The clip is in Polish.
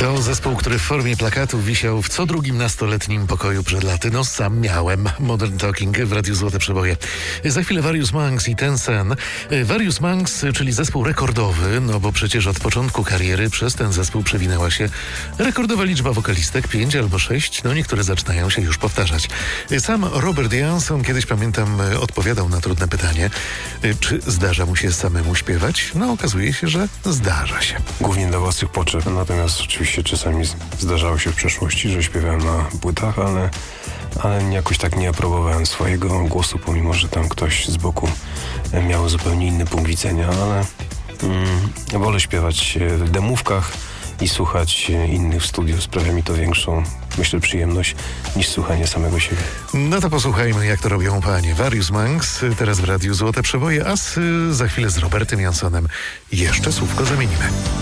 To zespół, który w formie plakatu wisiał w co drugim nastoletnim pokoju przed laty. No sam miałem. Modern Talking w Radiu Złote Przeboje. Za chwilę Various Monks i Ten Sen. Various Monks, czyli zespół rekordowy, no bo przecież od początku kariery przez ten zespół przewinęła się rekordowa liczba wokalistek, 5 albo 6, no niektóre zaczynają się już powtarzać. Sam Robert Johnson kiedyś, pamiętam, odpowiadał na trudne pytanie, czy zdarza mu się samemu śpiewać? No okazuje się, że zdarza się. Głównie dla własnych potrzeb, natomiast oczywiście czasami zdarzało się w przeszłości, że śpiewałem na płytach, ale jakoś tak nie aprobowałem swojego głosu, pomimo że tam ktoś z boku miał zupełnie inny punkt widzenia, ale wolę śpiewać w demówkach i słuchać innych w studiu. Sprawia mi to większą, myślę, przyjemność niż słuchanie samego siebie. No to posłuchajmy, jak to robią panie. Various Monks, teraz w Radiu Złote Przeboje, a za chwilę z Robertem Johnsonem jeszcze słówko zamienimy.